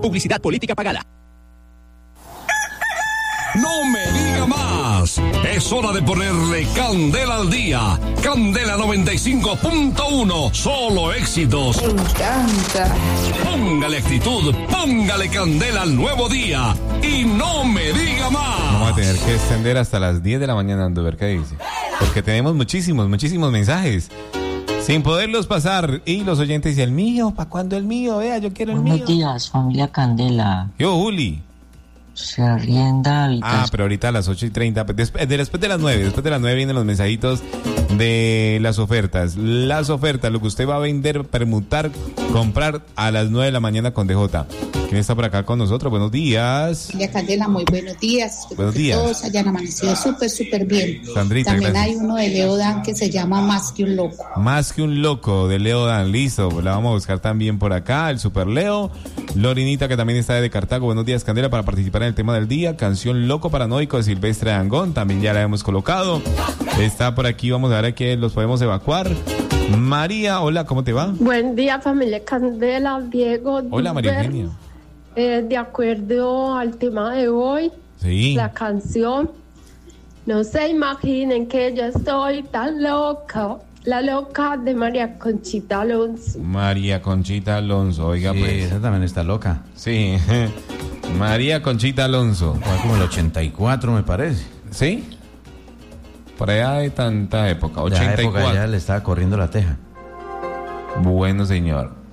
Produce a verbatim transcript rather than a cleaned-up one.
Publicidad política pagada. ¡No me diga más! Es hora de ponerle candela al día. Candela noventa y cinco punto uno. Solo éxitos. Me encanta. Póngale actitud, póngale candela al nuevo día. Y no me diga más. Vamos a tener que extender hasta las diez de la mañana, Ando, ver qué dice. Porque tenemos muchísimos, muchísimos mensajes. Sin poderlos pasar. Y los oyentes dicen, el mío, ¿para cuándo el mío? Vea, yo quiero el mío. Buenos días, familia Candela. Yo, Juli. Se arrienda habitación. Ah, pero ahorita a las ocho y treinta, después, después de las nueve, después de las nueve vienen los mensajitos de las ofertas. Las ofertas, lo que usted va a vender, permutar, comprar a las nueve de la mañana con D J. ¿Quién está por acá con nosotros? Buenos días. Familia Candela, muy buenos días. Espero buenos que días. todos hayan amanecido súper, súper bien. Sandrita, También gracias. hay uno de Leo Dan que se llama Más que un loco. Más que un loco, de Leo Dan, listo. La vamos a buscar también por acá, el Super Leo. Lorinita, que también está de Cartago. Buenos días, Candela, para participar en el tema del día. Canción Loco Paranoico de Silvestre Dangond, también ya la hemos colocado. Está por aquí, vamos a ver a quién los podemos evacuar. María, hola, ¿cómo te va? Buen día, familia Candela, Diego. Hola, María Duber. Eugenia. Eh, de acuerdo al tema de hoy, Sí. la canción, no se imaginen que yo estoy tan loca, la loca de María Conchita Alonso. María Conchita Alonso, oiga, Sí, pues. esa también está loca. Sí. María Conchita Alonso. Fue como el ochenta y cuatro, me parece. ¿Sí? Por allá de tanta época, De esa ochenta y época cuatro. ya le estaba corriendo la teja. Bueno, señor.